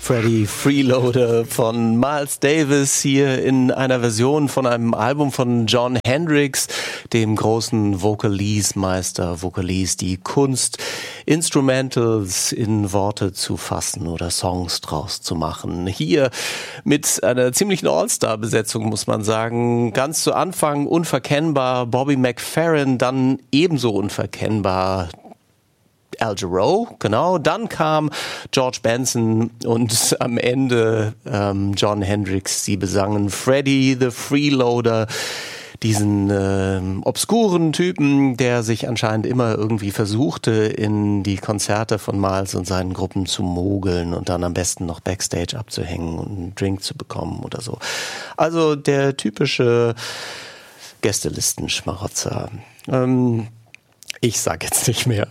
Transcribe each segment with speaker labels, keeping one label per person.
Speaker 1: Freddie Freeloader von Miles Davis hier in einer Version von einem Album von Jon Hendricks, dem großen Vocalese-Meister. Vocalese, die Kunst, Instrumentals in Worte zu fassen oder Songs draus zu machen. Hier mit einer ziemlichen All-Star-Besetzung, muss man sagen. Ganz zu Anfang unverkennbar Bobby McFerrin, dann ebenso unverkennbar Al Jarreau, genau. Dann kam George Benson und am Ende Jon Hendricks. Sie besangen Freddie the Freeloader, diesen obskuren Typen, der sich anscheinend immer irgendwie versuchte, in die Konzerte von Miles und seinen Gruppen zu mogeln und dann am besten noch Backstage abzuhängen und einen Drink zu bekommen oder so. Also der typische Gästelisten-Schmarotzer. Ich sag jetzt nicht mehr.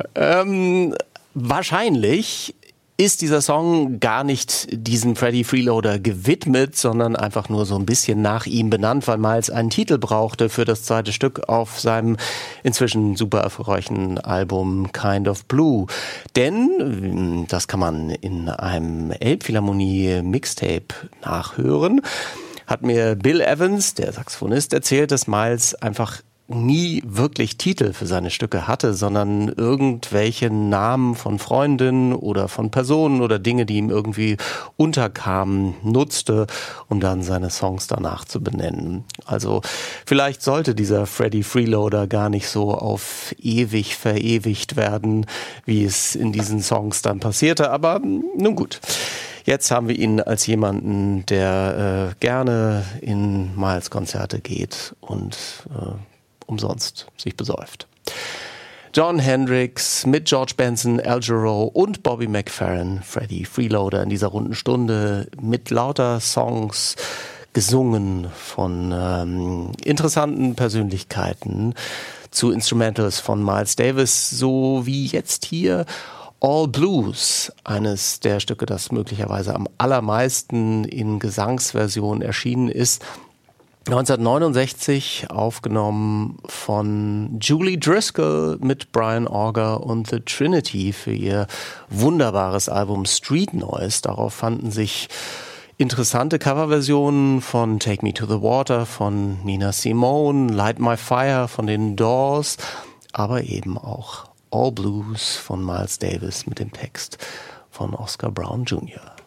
Speaker 1: Wahrscheinlich ist dieser Song gar nicht diesem Freddie Freeloader gewidmet, sondern einfach nur so ein bisschen nach ihm benannt, weil Miles einen Titel brauchte für das zweite Stück auf seinem inzwischen super erfolgreichen Album Kind of Blue. Denn, das kann man in einem Elbphilharmonie-Mixtape nachhören, hat mir Bill Evans, der Saxophonist, erzählt, dass Miles einfach nie wirklich Titel für seine Stücke hatte, sondern irgendwelche Namen von Freundinnen oder von Personen oder Dinge, die ihm irgendwie unterkamen, nutzte, um dann seine Songs danach zu benennen. Also vielleicht sollte dieser Freddie Freeloader gar nicht so auf ewig verewigt werden, wie es in diesen Songs dann passierte, aber nun gut. Jetzt haben wir ihn als jemanden, der gerne in Miles Konzerte geht und umsonst sich besäuft. Jon Hendricks mit George Benson, Al Jarreau und Bobby McFerrin, Freddie Freeloader in dieser runden Stunde mit lauter Songs gesungen von interessanten Persönlichkeiten zu Instrumentals von Miles Davis, so wie jetzt hier All Blues, eines der Stücke, das möglicherweise am allermeisten in Gesangsversion erschienen ist. 1969 aufgenommen von Julie Driscoll mit Brian Auger und The Trinity für ihr wunderbares Album Street Noise. Darauf fanden sich interessante Coverversionen von Take Me to the Water von Nina Simone, Light My Fire von den Doors, aber eben auch All Blues von Miles Davis mit dem Text von Oscar Brown Jr.